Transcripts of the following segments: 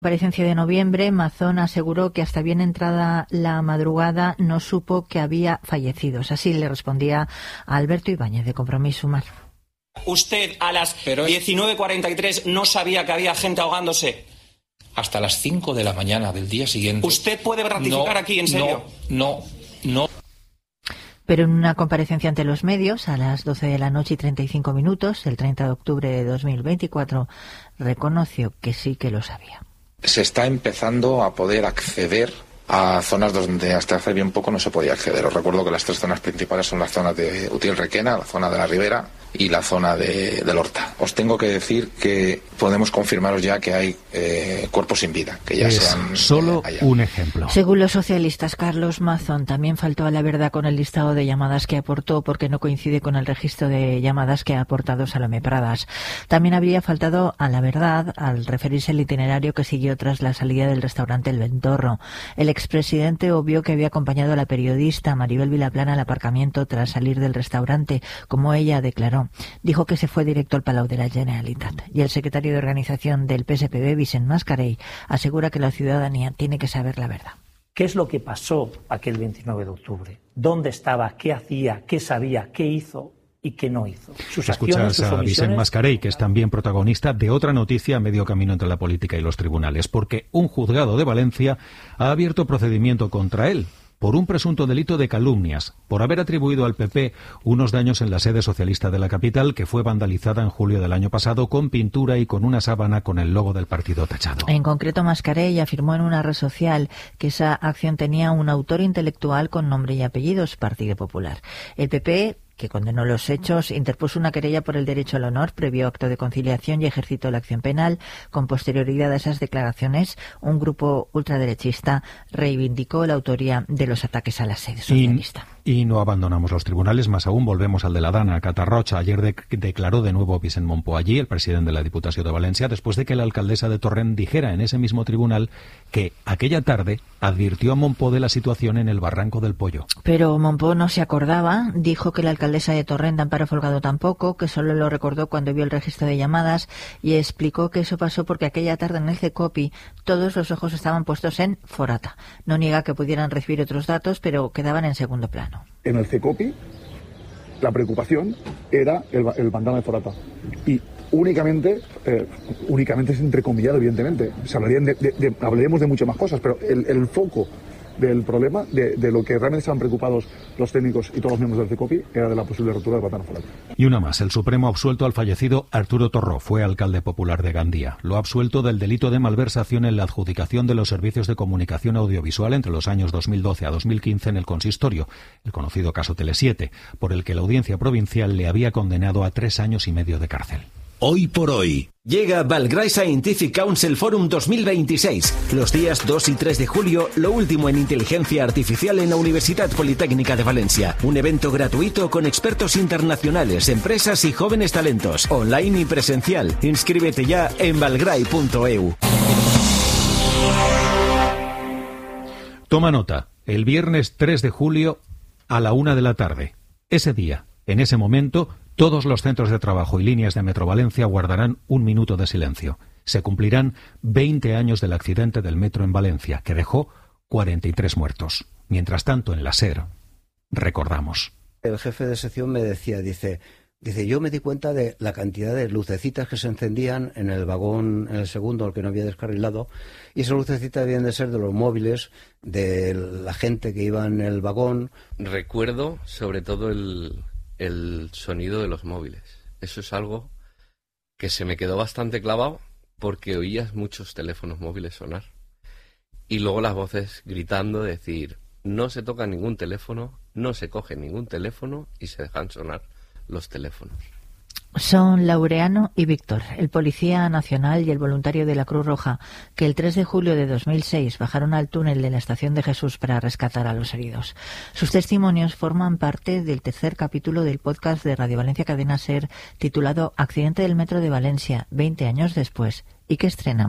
Comparecencia de noviembre, Mazón aseguró que hasta bien entrada la madrugada no supo que había fallecidos. Así le respondía a Alberto Ibáñez, de Compromís Sumar. Usted a las 19:43 no sabía que había gente ahogándose. Hasta las 5 de la mañana del día siguiente. ¿Usted puede ratificar aquí, en serio? No. Pero en una comparecencia ante los medios, a las 12 de la noche y 35 minutos, el 30 de octubre de 2024, reconoció que sí que lo sabía. Se está empezando a poder acceder a zonas donde hasta hace bien poco no se podía acceder. Os recuerdo que las tres zonas principales son las zonas de Utiel-Requena, la zona de la Ribera y la zona del Horta. Os tengo que decir que podemos confirmaros ya que hay cuerpos sin vida, que ya se han solo hallado. Un ejemplo. Según los socialistas, Carlos Mazón también faltó a la verdad con el listado de llamadas que aportó porque no coincide con el registro de llamadas que ha aportado Salomé Pradas. También habría faltado a la verdad al referirse al itinerario que siguió tras la salida del restaurante El Ventorro. El expresidente obvió que había acompañado a la periodista Maribel Vilaplana al aparcamiento tras salir del restaurante, como ella declaró. Dijo que se fue directo al Palau de la Generalitat. Y el secretario de organización del PSPB, Vicent Mascarell, asegura que la ciudadanía tiene que saber la verdad. ¿Qué es lo que pasó aquel 29 de octubre? ¿Dónde estaba? ¿Qué hacía? ¿Qué sabía? ¿Qué hizo? ¿Y qué no hizo? Sus acciones, sus a omisiones. Vicent Mascarell, que es también protagonista de otra noticia a medio camino entre la política y los tribunales, porque un juzgado de Valencia ha abierto procedimiento contra él por un presunto delito de calumnias, por haber atribuido al PP unos daños en la sede socialista de la capital, que fue vandalizada en julio del año pasado con pintura y con una sábana con el logo del partido tachado. En concreto, Mascarell afirmó en una red social que esa acción tenía un autor intelectual con nombre y apellidos, Partido Popular. El PP, que condenó los hechos, interpuso una querella por el derecho al honor previo acto de conciliación y ejercitó la acción penal. Con posterioridad a esas declaraciones, un grupo ultraderechista reivindicó la autoría de los ataques a la sede socialista. Y no abandonamos los tribunales, más aún volvemos al de la Dana, Catarroja. Ayer declaró de nuevo Vicent Mompó allí, el presidente de la Diputación de Valencia, después de que la alcaldesa de Torrent dijera en ese mismo tribunal que aquella tarde advirtió a Mompó de la situación en el Barranco del Pollo. Pero Mompó no se acordaba, dijo que la alcaldesa de Torrent, Amparo Folgado, tampoco, que solo lo recordó cuando vio el registro de llamadas, y explicó que eso pasó porque aquella tarde en el CECOPI todos los ojos estaban puestos en Forata. No niega que pudieran recibir otros datos, pero quedaban en segundo plano. En el CECOPI la preocupación era el bandana de Forata y únicamente es entrecomillado, evidentemente. Hablaríamos de muchas más cosas, pero el foco del problema, de lo que realmente estaban preocupados los técnicos y todos los miembros del CECOPI, era de la posible rotura del bandana Forata. Y una más, el Supremo ha absuelto al fallecido Arturo Torró, fue alcalde popular de Gandía. Lo ha absuelto del delito de malversación en la adjudicación de los servicios de comunicación audiovisual entre los años 2012 a 2015 en el consistorio, el conocido caso Tele7, por el que la audiencia provincial le había condenado a 3 años y medio de cárcel. Hoy por hoy. Llega Valgray Scientific Council Forum 2026. Los días 2 y 3 de julio, lo último en inteligencia artificial en la Universidad Politécnica de Valencia. Un evento gratuito con expertos internacionales, empresas y jóvenes talentos. Online y presencial. Inscríbete ya en valgray.eu. Toma nota. El viernes 3 de julio a la 1 de la tarde. Ese día, en ese momento, todos los centros de trabajo y líneas de Metro Valencia guardarán un minuto de silencio. Se cumplirán 20 años del accidente del metro en Valencia, que dejó 43 muertos. Mientras tanto, en la SER, recordamos. El jefe de sección me decía, dice, yo me di cuenta de la cantidad de lucecitas que se encendían en el vagón, en el segundo, el que no había descarrilado, y esas lucecitas debían de ser de los móviles, de la gente que iba en el vagón. Recuerdo sobre todo el sonido de los móviles. Eso es algo que se me quedó bastante clavado porque oías muchos teléfonos móviles sonar. Y luego las voces gritando, decir, no se toca ningún teléfono, no se coge ningún teléfono y se dejan sonar los teléfonos. Son Laureano y Víctor, el policía nacional y el voluntario de la Cruz Roja, que el 3 de julio de 2006 bajaron al túnel de la Estación de Jesús para rescatar a los heridos. Sus testimonios forman parte del tercer capítulo del podcast de Radio Valencia Cadena SER titulado Accidente del Metro de Valencia, 20 años después, y que estrenamos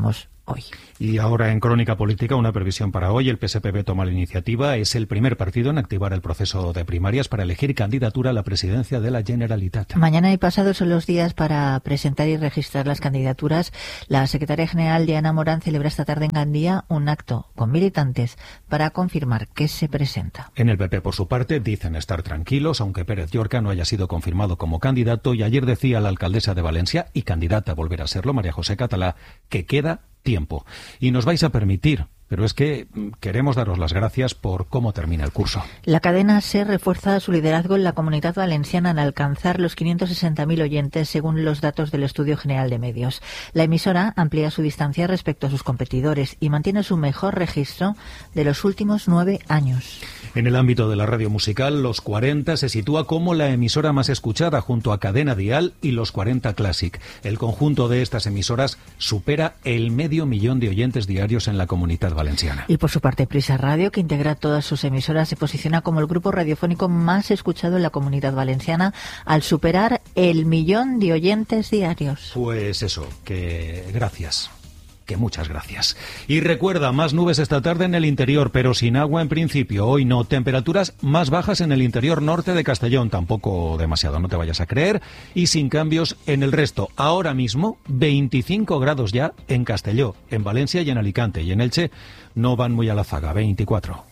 hoy. Y ahora en Crónica Política, una previsión para hoy. El PSPB toma la iniciativa. Es el primer partido en activar el proceso de primarias para elegir candidatura a la presidencia de la Generalitat. Mañana y pasado son los días para presentar y registrar las candidaturas. La secretaria general Diana Morán celebra esta tarde en Gandía un acto con militantes para confirmar que se presenta. En el PP, por su parte, dicen estar tranquilos, aunque Pérez Llorca no haya sido confirmado como candidato. Y ayer decía la alcaldesa de Valencia, y candidata a volver a serlo, María José Catalá, que queda tiempo. Y nos vais a permitir, pero es que queremos daros las gracias por cómo termina el curso. La cadena SER refuerza su liderazgo en la Comunidad Valenciana al alcanzar los 560.000 oyentes según los datos del Estudio General de Medios. La emisora amplía su distancia respecto a sus competidores y mantiene su mejor registro de los últimos 9 años. En el ámbito de la radio musical, Los 40 se sitúa como la emisora más escuchada junto a Cadena Dial y Los 40 Classic. El conjunto de estas emisoras supera el 500.000 de oyentes diarios en la Comunidad Valenciana. Y por su parte, Prisa Radio, que integra todas sus emisoras, se posiciona como el grupo radiofónico más escuchado en la Comunidad Valenciana al superar el 1.000.000 de oyentes diarios. Pues eso, que gracias. Que muchas gracias. Y recuerda, más nubes esta tarde en el interior, pero sin agua en principio. Hoy no. Temperaturas más bajas en el interior norte de Castellón, tampoco demasiado, no te vayas a creer. Y sin cambios en el resto. Ahora mismo, 25 grados ya en Castelló, en Valencia y en Alicante. Y en Elche no van muy a la zaga, 24.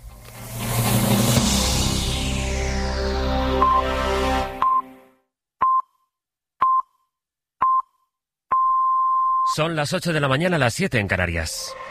Son las 8 de la mañana, las 7 en Canarias.